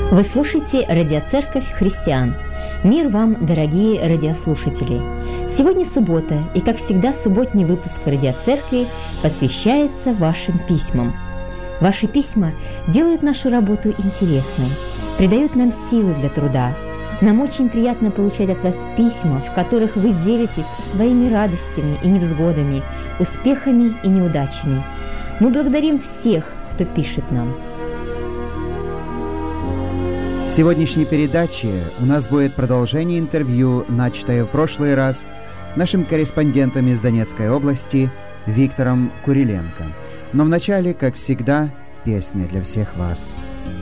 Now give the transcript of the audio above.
Вы слушаете «Радиоцерковь Христиан». Мир вам, дорогие радиослушатели! Сегодня суббота, и, как всегда, субботний выпуск «Радиоцеркви» посвящается вашим письмам. Ваши письма делают нашу работу интересной, придают нам силы для труда. Нам очень приятно получать от вас письма, в которых вы делитесь своими радостями и невзгодами, успехами и неудачами. Мы благодарим всех, кто пишет нам. В сегодняшней передаче у нас будет продолжение интервью, начатое в прошлый раз нашим корреспондентом из Донецкой области Виктором Куриленко. Но вначале, как всегда, песня для всех вас.